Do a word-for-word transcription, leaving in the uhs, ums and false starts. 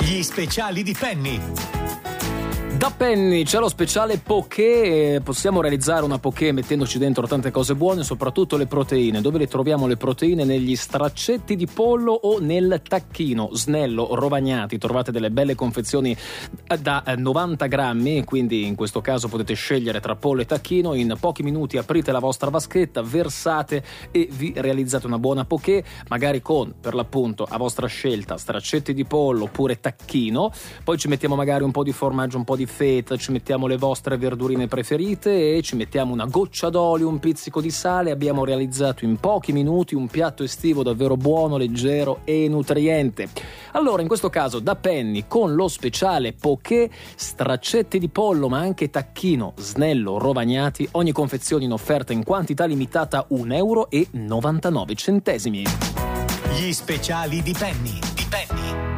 Gli speciali di Penny. Da Penny c'è lo speciale poké, possiamo realizzare una poké mettendoci dentro tante cose buone, soprattutto le proteine. Dove le troviamo le proteine? Negli straccetti di pollo o nel tacchino, snello, rovagnati. Trovate delle belle confezioni da novanta grammi, quindi in questo caso potete scegliere tra pollo e tacchino. In pochi minuti aprite la vostra vaschetta, versate e vi realizzate una buona poké, magari con, per l'appunto, a vostra scelta, straccetti di pollo oppure tacchino. Poi ci mettiamo magari un po' di formaggio, un po' di feta, ci mettiamo le vostre verdurine preferite e ci mettiamo una goccia d'olio, un pizzico di sale. Abbiamo realizzato in pochi minuti un piatto estivo davvero buono, leggero e nutriente. Allora, in questo caso da Penny con lo speciale poké, straccetti di pollo ma anche tacchino, snello, rovagnati, ogni confezione in offerta in quantità limitata un euro e novantanove centesimi. Gli speciali di Penny. Di Penny.